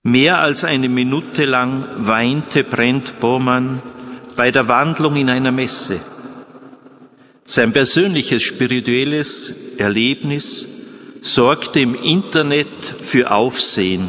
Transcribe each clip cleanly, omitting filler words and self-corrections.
Mehr als eine Minute lang weinte Brent Bowman bei der Wandlung in einer Messe. Sein persönliches spirituelles Erlebnis sorgte im Internet für Aufsehen.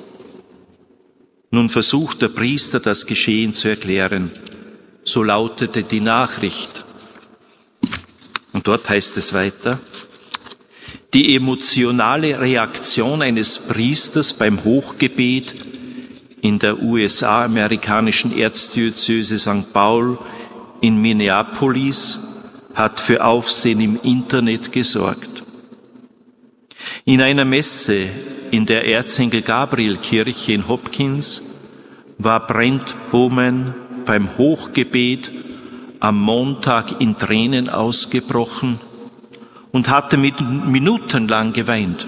Nun versucht der Priester, das Geschehen zu erklären. So lautete die Nachricht. Und dort heißt es weiter: Die emotionale Reaktion eines Priesters beim Hochgebet in der USA-amerikanischen Erzdiözese St. Paul in Minneapolis hat für Aufsehen im Internet gesorgt. In einer Messe in der Erzengel-Gabriel-Kirche in Hopkins war Brent Bowman beim Hochgebet am Montag in Tränen ausgebrochen und hatte minutenlang geweint.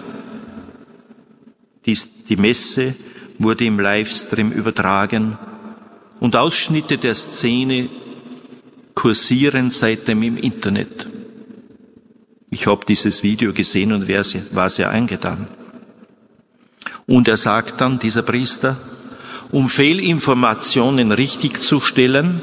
Die Messe wurde im Livestream übertragen und Ausschnitte der Szene kursieren seitdem im Internet. Ich habe dieses Video gesehen und war sehr angetan. Und er sagt dann, dieser Priester, um Fehlinformationen richtigzustellen,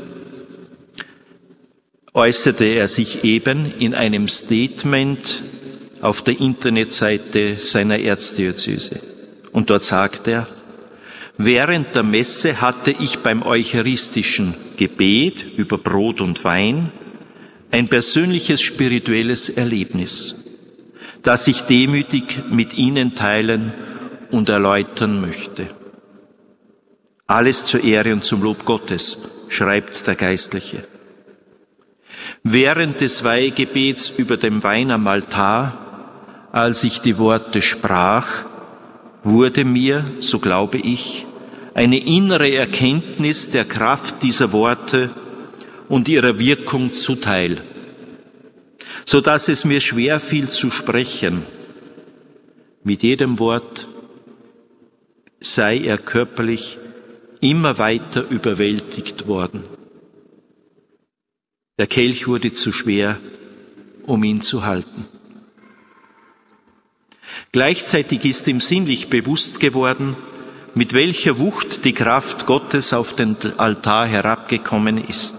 äußerte er sich eben in einem Statement auf der Internetseite seiner Erzdiözese. Und dort sagt er: Während der Messe hatte ich beim eucharistischen Gebet über Brot und Wein ein persönliches spirituelles Erlebnis, das ich demütig mit Ihnen teilen und erläutern möchte. Alles zur Ehre und zum Lob Gottes, schreibt der Geistliche. Während des Weihegebets über dem Wein am Altar, als ich die Worte sprach, wurde mir, so glaube ich, eine innere Erkenntnis der Kraft dieser Worte und ihrer Wirkung zuteil, so dass es mir schwer fiel zu sprechen. Mit jedem Wort sei er körperlich immer weiter überwältigt worden. Der Kelch wurde zu schwer, um ihn zu halten. Gleichzeitig ist ihm sinnlich bewusst geworden, mit welcher Wucht die Kraft Gottes auf den Altar herabgekommen ist.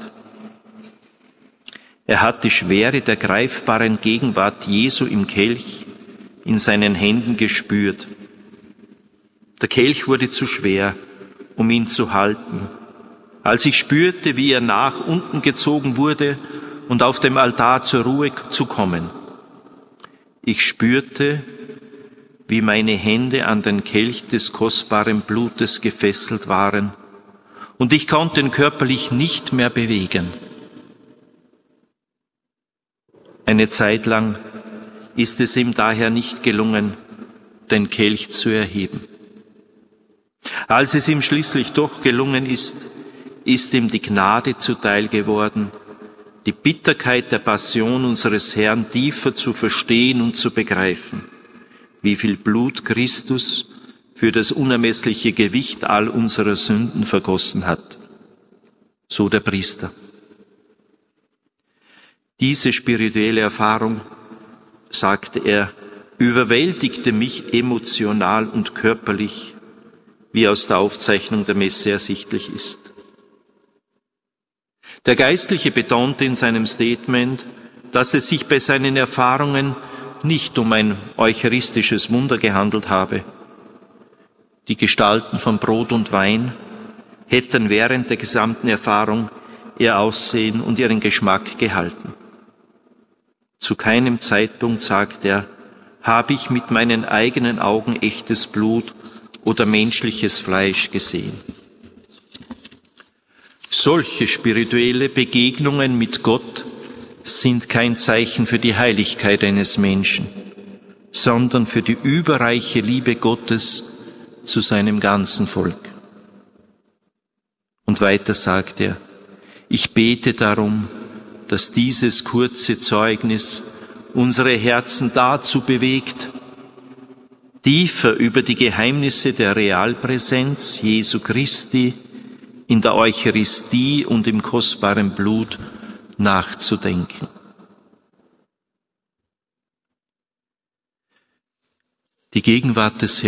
Er hat die Schwere der greifbaren Gegenwart Jesu im Kelch in seinen Händen gespürt. Der Kelch wurde zu schwer, um ihn zu halten. Als ich spürte, wie er nach unten gezogen wurde und auf dem Altar zur Ruhe zu kommen. Ich spürte, wie meine Hände an den Kelch des kostbaren Blutes gefesselt waren und ich konnte ihn körperlich nicht mehr bewegen. Eine Zeit lang ist es ihm daher nicht gelungen, den Kelch zu erheben. Als es ihm schließlich doch gelungen ist, ist ihm die Gnade zuteil geworden, die Bitterkeit der Passion unseres Herrn tiefer zu verstehen und zu begreifen, wie viel Blut Christus für das unermessliche Gewicht all unserer Sünden vergossen hat. So der Priester. Diese spirituelle Erfahrung, sagte er, überwältigte mich emotional und körperlich, wie aus der Aufzeichnung der Messe ersichtlich ist. Der Geistliche betonte in seinem Statement, dass es sich bei seinen Erfahrungen nicht um ein eucharistisches Wunder gehandelt habe. Die Gestalten von Brot und Wein hätten während der gesamten Erfahrung ihr Aussehen und ihren Geschmack gehalten. Zu keinem Zeitpunkt, sagt er, habe ich mit meinen eigenen Augen echtes Blut oder menschliches Fleisch gesehen. Solche spirituelle Begegnungen mit Gott sind kein Zeichen für die Heiligkeit eines Menschen, sondern für die überreiche Liebe Gottes zu seinem ganzen Volk. Und weiter sagt er, ich bete darum, dass dieses kurze Zeugnis unsere Herzen dazu bewegt, tiefer über die Geheimnisse der Realpräsenz Jesu Christi in der Eucharistie und im kostbaren Blut nachzudenken. Die Gegenwart des